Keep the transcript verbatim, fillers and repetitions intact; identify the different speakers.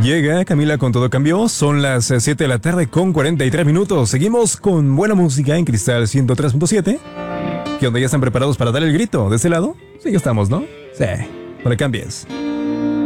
Speaker 1: Llega Camila con Todo Cambió. Son las eh, siete de la tarde con cuarenta y tres minutos. Seguimos con buena música en Cristal ciento tres punto siete. ¿Qué onda? ¿Ya están preparados para dar el grito de ese lado? Sí, ya estamos, ¿no? Sí. No le cambies.